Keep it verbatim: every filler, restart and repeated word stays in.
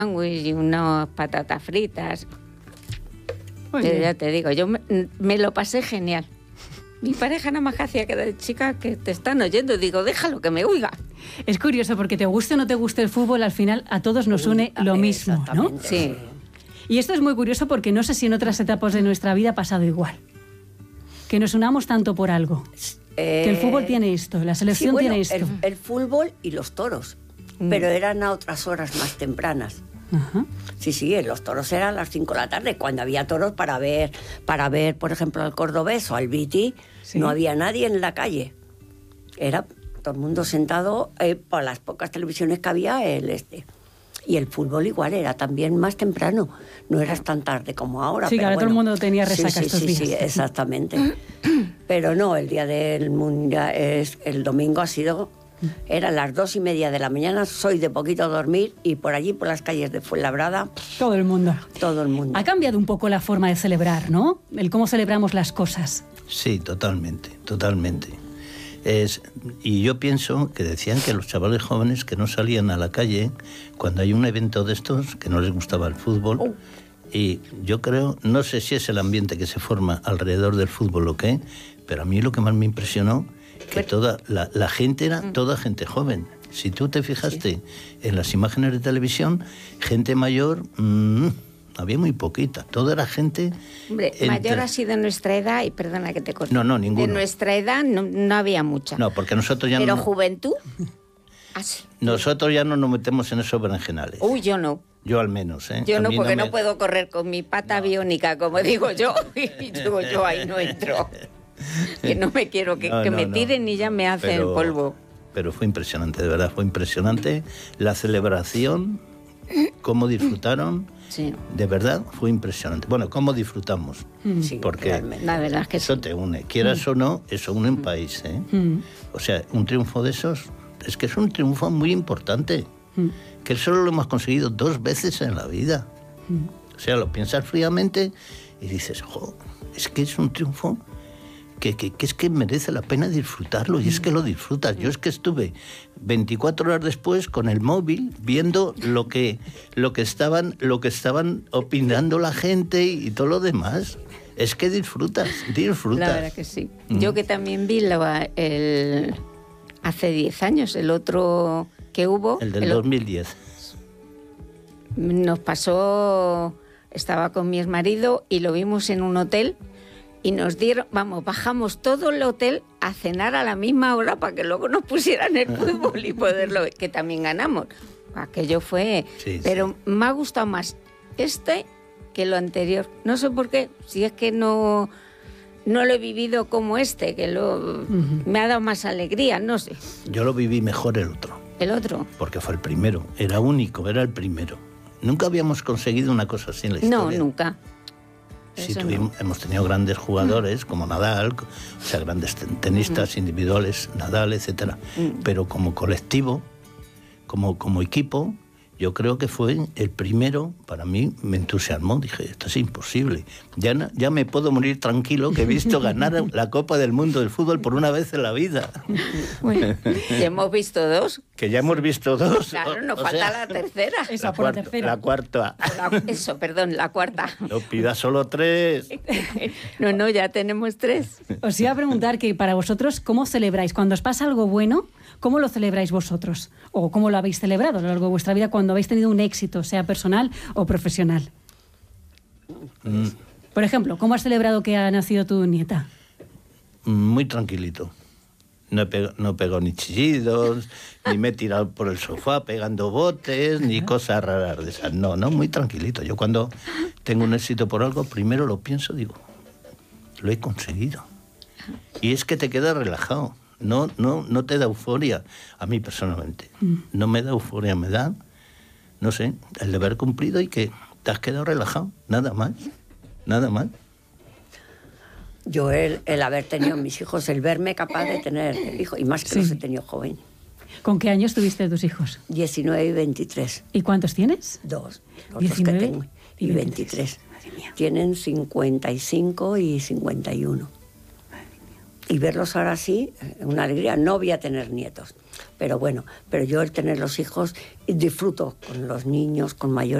sándwich y unas patatas fritas. Muy Yo bien. ya te digo, yo me, me lo pasé genial. Mi pareja nada más hacía que de chica que te están oyendo. Digo, déjalo que me oiga. Es curioso porque te guste o no te guste el fútbol, al final a todos nos Uy, une lo mismo, ¿no? exactamente. Sí. Y esto es muy curioso porque no sé si en otras etapas de nuestra vida ha pasado igual. Que nos unamos tanto por algo. Eh, Que el fútbol tiene esto, la selección sí, bueno, tiene esto. El, el fútbol y los toros, Mm. pero eran a otras horas más tempranas. Ajá. Sí, sí, los toros eran a las cinco de la tarde, cuando había toros para ver, para ver, por ejemplo, al cordobés o al Viti, Sí. no había nadie en la calle. Era todo el mundo sentado, eh, por las pocas televisiones que había, el este. Y el fútbol igual era también más temprano, no era tan tarde como ahora. Sí, que pero ahora todo el bueno. mundo tenía resaca sí, sí, estos sí, días. Sí, exactamente. Pero no, el día del mundial, es, el domingo ha sido... Eran las dos y media de la mañana, soy de poquito dormir y por allí, por las calles de Fuenlabrada, Todo el mundo. todo el mundo. Ha cambiado un poco la forma de celebrar, ¿no? El cómo celebramos las cosas. Sí, totalmente, totalmente. Es, y yo pienso que decían que los chavales jóvenes que no salían a la calle cuando hay un evento de estos, que no les gustaba el fútbol. Oh. Y yo creo, no sé si es el ambiente que se forma alrededor del fútbol o qué, pero a mí lo que más me impresionó que toda la, la gente era toda gente joven. Si tú te fijaste en las imágenes de televisión, gente mayor, mmm, había muy poquita. Toda era gente... Hombre, entre- mayor ha sido nuestra edad, y perdona que te corte. No, no, ninguno. De nuestra edad no, no había mucha. No, porque nosotros ya Pero no... juventud, así. Nosotros ya no nos metemos en esos berenjenales. Uy, yo no. Yo al menos, ¿eh? Yo A no, mí porque no, me- puedo correr con mi pata biónica, como digo yo. Y digo, yo ahí no entro. Que no me quiero que, No, que no, me no. tiren y ya me hacen Pero- polvo. Pero fue impresionante, de verdad, fue impresionante. La celebración, cómo disfrutaron, Sí, de verdad, fue impresionante. Bueno, cómo disfrutamos, Sí, porque realmente. la verdad es que eso sí. te une. Quieras o no, eso une un país, ¿eh? Mm. O sea, un triunfo de esos, es que es un triunfo muy importante, Mm. que solo lo hemos conseguido dos veces en la vida. O sea, lo piensas fríamente y dices, jo, es que es un triunfo que, que, que es que merece la pena disfrutarlo, y es que lo disfrutas. Yo es que estuve veinticuatro horas después con el móvil viendo lo que, lo que, estaban, lo que estaban opinando la gente y todo lo demás. Es que disfrutas, disfrutas. La verdad que sí. Mm. Yo que también vi lo- el, hace diez años, el otro que hubo. El del el- dos mil diez. Nos pasó, estaba con mi exmarido y lo vimos en un hotel y nos dieron, vamos, bajamos todo el hotel a cenar a la misma hora para que luego nos pusieran el fútbol y poderlo ver, que también ganamos. Aquello fue... Sí, pero me ha gustado más este que lo anterior. No sé por qué, si es que no, no lo he vivido como este, que lo, me ha dado más alegría, no sé. Yo lo viví mejor el otro, El otro. porque fue el primero, era único, era el primero. Nunca habíamos conseguido una cosa así en la No, historia. nunca. Sí, Eso tuvimos, hemos tenido grandes jugadores como Nadal, o sea, grandes ten- tenistas individuales, Nadal, etcétera. Pero como colectivo, como, como equipo, yo creo que fue el primero, para mí me entusiasmó. Dije, esto es imposible. Ya, no- ya me puedo morir tranquilo, que he visto ganar la Copa del Mundo del fútbol por una vez en la vida. Bueno, ya hemos visto dos. Que ya hemos visto dos. Claro, o- nos o falta sea, la tercera. Esa la, por la cuarta, tercera. la cuarta. La- eso, perdón, la cuarta. No pidas solo tres. No, no, ya tenemos tres. Os iba a preguntar que para vosotros, ¿cómo celebráis? Cuando os pasa algo bueno, ¿cómo lo celebráis vosotros? ¿O cómo lo habéis celebrado a lo largo de vuestra vida cuando habéis tenido un éxito, sea personal o profesional? Mm, Por ejemplo, ¿cómo has celebrado que ha nacido tu nieta? muy tranquilito. No he pegado, no he pegado ni chillidos, ni me he tirado por el sofá pegando botes, ni cosas raras de esas. No, no, muy tranquilito. Yo cuando tengo un éxito por algo, primero lo pienso, digo, lo he conseguido. Y es que te quedas relajado. No, no, no te da euforia. A mí personalmente. No me da euforia, me da, no sé, el de haber cumplido y que te has quedado relajado. Nada más. Nada más. Yo el, el haber tenido mis hijos, el verme capaz de tener hijos, y más que Sí. los he tenido joven, ¿Con qué años tuviste tus hijos? diecinueve y veintitrés, ¿Y cuántos tienes? dos, los dos que diecinueve tengo, y y veintitrés. veintitrés. Madre mía. Tienen cincuenta y cinco y cincuenta y uno. Y verlos ahora sí, una alegría. No voy a tener nietos. Pero bueno, pero yo el tener los hijos disfruto con los niños, con mayores.